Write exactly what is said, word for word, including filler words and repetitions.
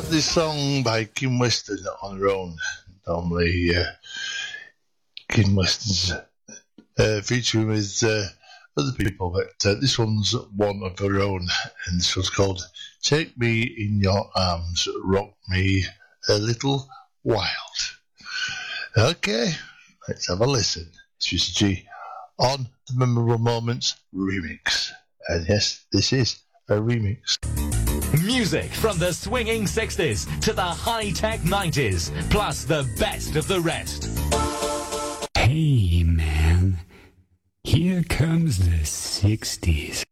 this song by Kim Weston on her own. Normally, uh, Kim Weston's uh, featuring with uh, other people, but uh, this one's one of her own, and this one's called Take Me in Your Arms, Rock Me a Little Wild. Okay, let's have a listen. It's Mister G on the Memorable Moments remix. And yes, this is a remix. Music from the swinging sixties to the high-tech nineties, plus the best of the rest. Hey, man. Here comes the sixties.